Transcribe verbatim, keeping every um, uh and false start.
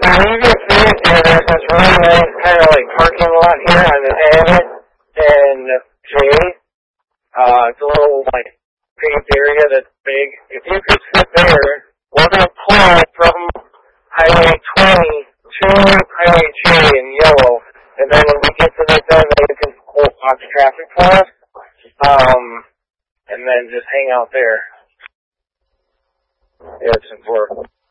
leave it here, and there's this really nice kind of like parking lot here on the end, and J, uh, it's a little like paved area that's big. If you could sit there, we're going to pull from Highway twenty to Highway J in yellow, and then when we get to this end, then you can pull watch traffic for us, um, and then just hang out there. Yeah, it's important.